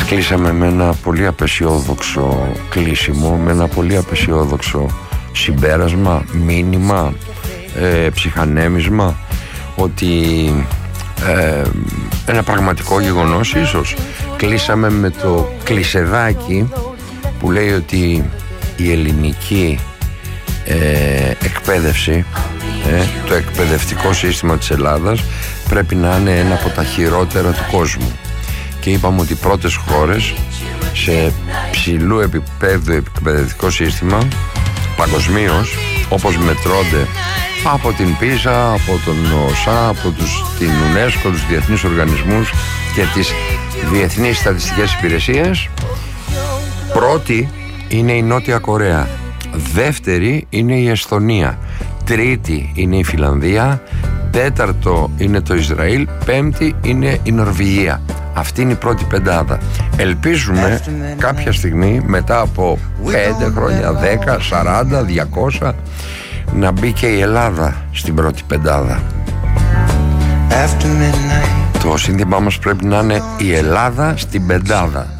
Κλείσαμε με ένα πολύ απεσιόδοξο κλείσιμο, με ένα πολύ απεσιόδοξο συμπέρασμα, μήνυμα, ψυχανέμισμα, ότι ένα πραγματικό γεγονός ίσως. Κλείσαμε με το κλεισεδάκι που λέει ότι η ελληνική εκπαίδευση, το εκπαιδευτικό σύστημα της Ελλάδας πρέπει να είναι ένα από τα χειρότερα του κόσμου. Και είπαμε ότι οι πρώτες χώρες σε ψηλού επίπεδου εκπαιδευτικό σύστημα παγκοσμίως, όπως μετρώνται από την ΠΙΖΑ, από τον ΟΣΑ, από την UNESCO, τους διεθνείς οργανισμούς και τις διεθνείς στατιστικές υπηρεσίες, πρώτη είναι η Νότια Κορέα, δεύτερη είναι η Εσθονία, τρίτη είναι η Φιλανδία, τέταρτο είναι το Ισραήλ, πέμπτη είναι η Νορβηγία. Αυτή είναι η πρώτη πεντάδα. Ελπίζουμε κάποια στιγμή, μετά από 5 χρόνια, 10, 40, 200, να μπει και η Ελλάδα στην πρώτη πεντάδα. Το σύνθημά μας πρέπει να είναι η Ελλάδα στην πεντάδα.